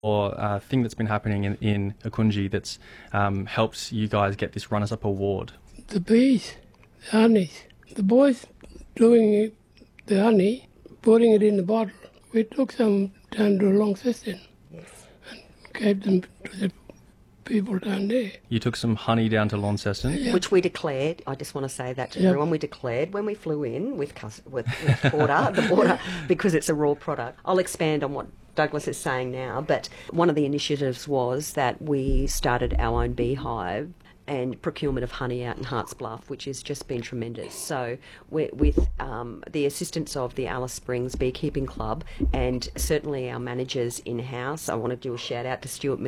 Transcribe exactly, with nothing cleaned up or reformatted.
or uh, thing that's been happening in, in Akunji that's um, helped you guys get this runners-up award? The bees, the honeys, the boys doing it, the honey, putting it in the bottle. We took some down to Launceston and gave them to the people down there. You took some honey down to Launceston? Yeah. Which we declared, I just want to say that to Yeah. everyone, we declared when we flew in with, cus- with, with border, the border, because it's a raw product. I'll expand on what Douglas is saying now, but one of the initiatives was that we started our own beehive and procurement of honey out in Harts Bluff, which has just been tremendous. So we're, with um, the assistance of the Alice Springs Beekeeping Club and certainly our managers in-house, I want to do a shout out to Stuart